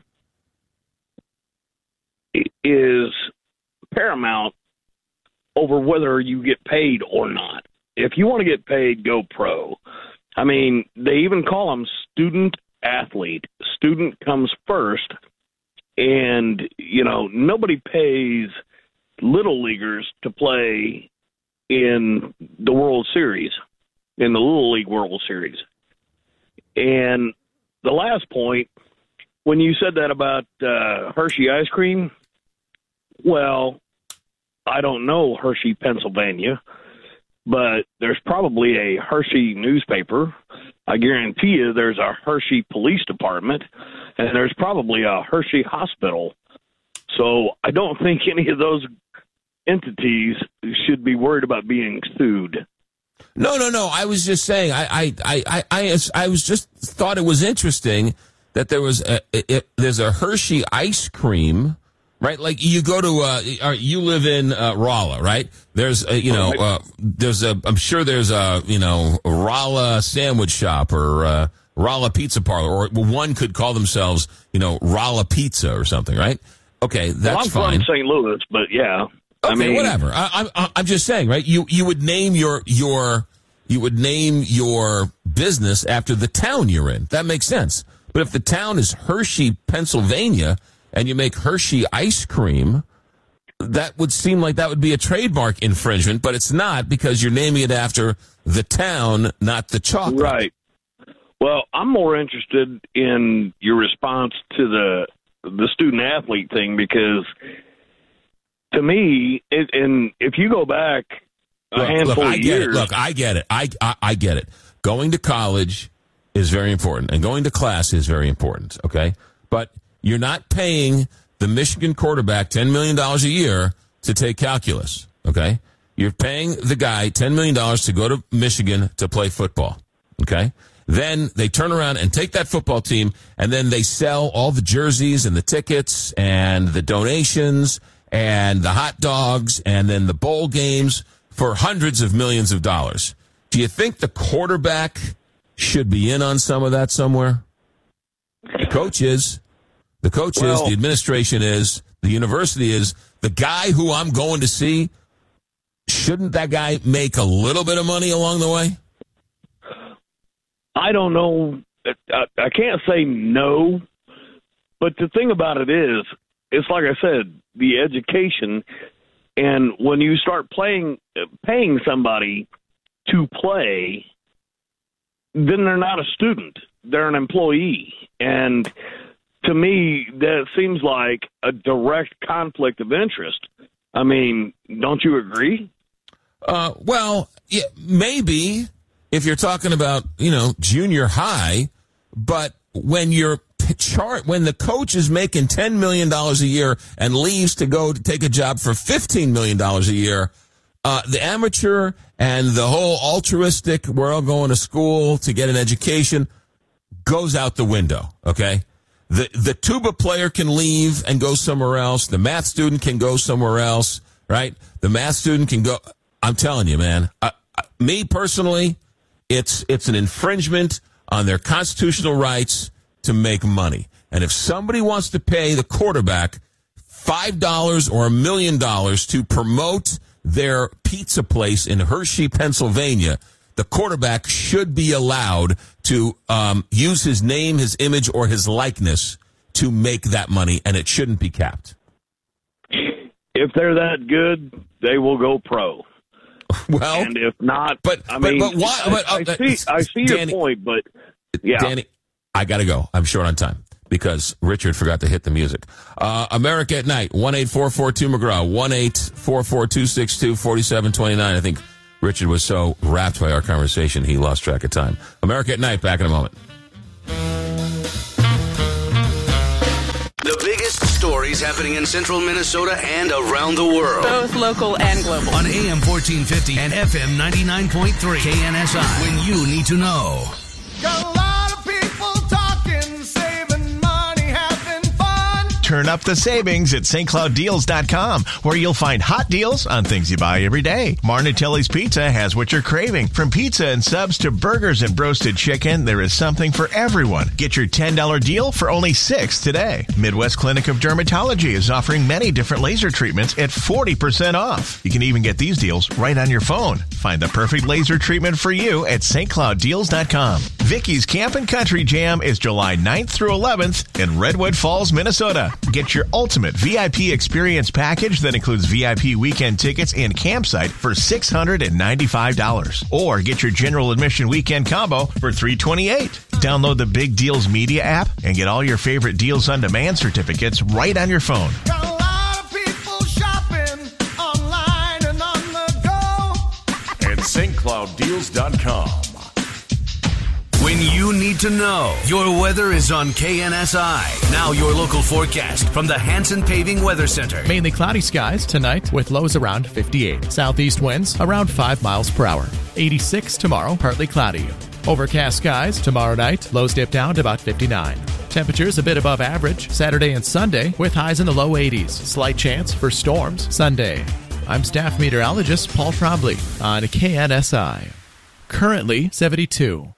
S14: is paramount over whether you get paid or not. If you want to get paid, go pro. I mean, they even call them student athlete. Student comes first. And, nobody pays little leaguers to play in the World Series, in the Little League World Series. And the last point, when you said that about Hershey ice cream, well, I don't know Hershey, Pennsylvania, but there's probably a Hershey newspaper. I guarantee you there's a Hershey police department, and there's probably a Hershey hospital. So I don't think any of those entities should be worried about being sued.
S2: No. I was just saying, I was just thought it was interesting that there's a Hershey ice cream, right? Like you go to, you live in Rolla, right? There's I'm sure there's a Rolla sandwich shop or Rolla pizza parlor, or one could call themselves, Rolla Pizza or something, right? Okay, that's fine.
S14: I'm from St. Louis, but yeah.
S2: Okay, whatever. I'm just saying, right? You would name your business after the town you're in. That makes sense. But if the town is Hershey, Pennsylvania, and you make Hershey ice cream, that would seem like that would be a trademark infringement, but it's not because you're naming it after the town, not the chocolate.
S14: Right. Well, I'm more interested in your response to the student-athlete thing because, to me, and if you go back a handful of years...
S2: I get it. I get it. Going to college is very important, and going to class is very important, okay? But you're not paying the Michigan quarterback $10 million a year to take calculus, okay? You're paying the guy $10 million to go to Michigan to play football, okay? Then they turn around and take that football team, and then they sell all the jerseys and the tickets and the donations and the hot dogs and then the bowl games for hundreds of millions of dollars. Do you think the quarterback should be in on some of that somewhere? The coach is. The coach is. The administration is. The university is. The guy who I'm going to see, shouldn't that guy make a little bit of money along the way?
S14: I don't know. I can't say no, but the thing about it is, it's like I said, the education, and when you start paying somebody to play, then they're not a student. They're an employee. And to me, that seems like a direct conflict of interest. I mean, don't you agree?
S2: Well, yeah, maybe if you're talking about, junior high, but when when the coach is making $10 million a year and leaves to go to take a job for $15 million a year, the amateur and the whole altruistic, we're all going to school to get an education, goes out the window, okay? The tuba player can leave and go somewhere else. The math student can go somewhere else, right? The math student can go. I'm telling you, man. Me personally, it's an infringement on their constitutional rights to make money. And if somebody wants to pay the quarterback $5 or $1 million to promote their pizza place in Hershey, Pennsylvania, the quarterback should be allowed to use his name, his image, or his likeness to make that money, and it shouldn't be capped.
S14: If they're that good, they will go pro.
S2: Well,
S14: and if not,
S2: but why?
S14: I see
S2: Danny,
S14: your point, but yeah,
S2: Danny, I got to go. I'm short on time because Richard forgot to hit the music. America at Night, 1-844-2-McGraw, 1-844-262-4729. I think Richard was so wrapped by our conversation, he lost track of time. America at Night, back in a moment.
S19: The biggest stories happening in central Minnesota and around the world.
S3: Both local and global.
S19: On AM 1450 and FM 99.3 KNSI. When you need to know.
S15: Got a lot of people talking, saving money, having fun. Turn up the savings at stclouddeals.com, where you'll find hot deals on things you buy every day. Marnatelli's Pizza has what you're craving. From pizza and subs to burgers and roasted chicken, there is something for everyone. Get your $10 deal for only $6 today. Midwest Clinic of Dermatology is offering many different laser treatments at 40% off. You can even get these deals right on your phone. Find the perfect laser treatment for you at stclouddeals.com. Vicky's Camp and Country Jam is July 9th through 11th in Redwood Falls, Minnesota. Get your ultimate VIP experience package that includes VIP weekend tickets and campsite for $695. Or get your general admission weekend combo for $328. Download the Big Deals Media app and get all your favorite Deals on Demand certificates right on your phone. Got a lot of people shopping online and on the go
S19: at stclouddeals.com. When you need to know, your weather is on KNSI. Now your local forecast from the Hanson Paving Weather Center.
S5: Mainly cloudy skies tonight with lows around 58. Southeast winds around 5 miles per hour. 86 tomorrow, partly cloudy. Overcast skies tomorrow night, lows dip down to about 59. Temperatures a bit above average Saturday and Sunday with highs in the low 80s. Slight chance for storms Sunday. I'm staff meteorologist Paul Trombley on KNSI. Currently 72.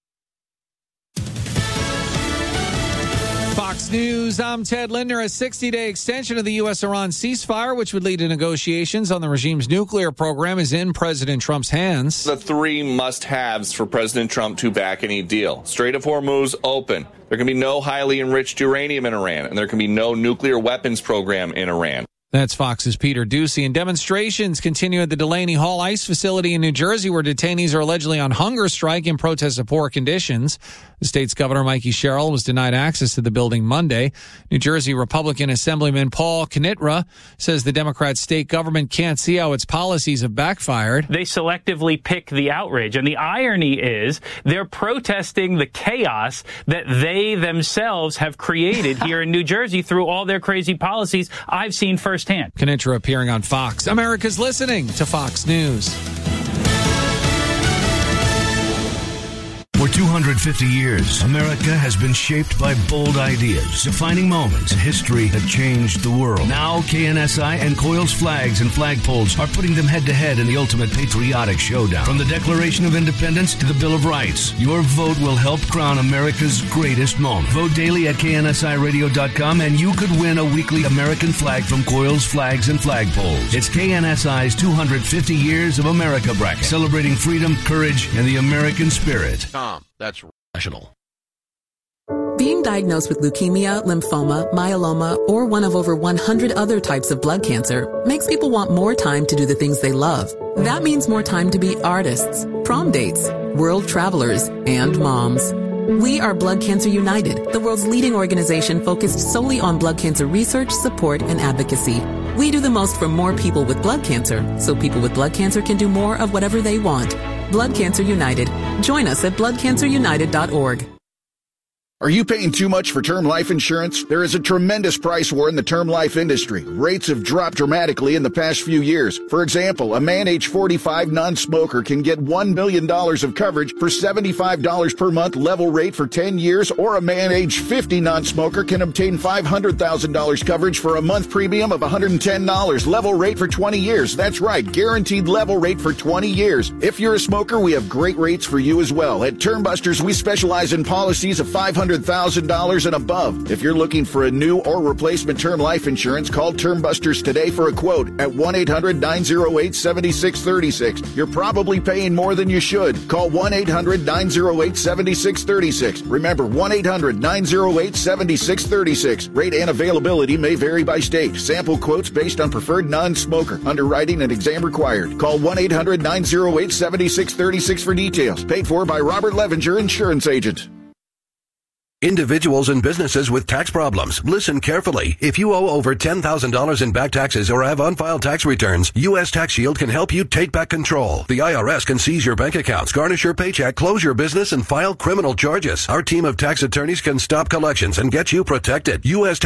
S16: Fox News, I'm Ted Linder. A 60-day extension of the U.S.-Iran ceasefire, which would lead to negotiations on the regime's nuclear program, is in President Trump's hands.
S17: The three must-haves for President Trump to back any deal. Strait of Hormuz open. There can be no highly enriched uranium in Iran, and there can be no nuclear weapons program in Iran.
S16: That's Fox's Peter Ducey. And demonstrations continue at the Delaney Hall ICE facility in New Jersey, where detainees are allegedly on hunger strike in protest of poor conditions. The state's Governor Mikey Sherrill was denied access to the building Monday. New Jersey Republican Assemblyman Paul Knitra says the Democrat state government can't see how its policies have backfired.
S18: They selectively pick the outrage. And the irony is they're protesting the chaos that they themselves have created here in New Jersey through all their crazy policies I've seen firsthand.
S16: Knitra appearing on Fox. America's listening to Fox News.
S19: For 250 years, America has been shaped by bold ideas, defining moments in history that changed the world. Now, KNSI and Coils Flags and Flagpoles are putting them head-to-head in the ultimate patriotic showdown. From the Declaration of Independence to the Bill of Rights, your vote will help crown America's greatest moment. Vote daily at KNSIRadio.com and you could win a weekly American flag from Coils Flags and Flagpoles. It's KNSI's 250 Years of America bracket, celebrating freedom, courage, and the American spirit.
S22: That's rational.
S20: Being diagnosed with leukemia, lymphoma, myeloma, or one of over 100 other types of blood cancer makes people want more time to do the things they love. That means more time to be artists, prom dates, world travelers, and moms. We are Blood Cancer United, the world's leading organization focused solely on blood cancer research, support, and advocacy. We do the most for more people with blood cancer, so people with blood cancer can do more of whatever they want. Blood Cancer United. Join us at bloodcancerunited.org.
S12: Are you paying too much for term life insurance? There is a tremendous price war in the term life industry. Rates have dropped dramatically in the past few years. For example, a man age 45 non-smoker can get $1 million of coverage for $75 per month level rate for 10 years, or a man age 50 non-smoker can obtain $500,000 coverage for a month premium of $110 level rate for 20 years. That's right, guaranteed level rate for 20 years. If you're a smoker, we have great rates for you as well. At Term Busters, we specialize in policies of $500,000 and above. If you're looking for a new or replacement term life insurance, call Term Busters today for a quote at 1-800-908-7636. You're probably paying more than you should. Call 1-800-908-7636. Remember, 1-800-908-7636. Rate and availability may vary by state. Sample quotes based on preferred non-smoker. Underwriting and exam required. Call 1-800-908-7636 for details. Paid for by Robert Levinger, Insurance Agent.
S13: Individuals and businesses with tax problems, listen carefully. If you owe over $10,000 in back taxes or have unfiled tax returns, U.S. Tax Shield can help you take back control. The IRS can seize your bank accounts, garnish your paycheck, close your business, and file criminal charges. Our team of tax attorneys can stop collections and get you protected. U.S.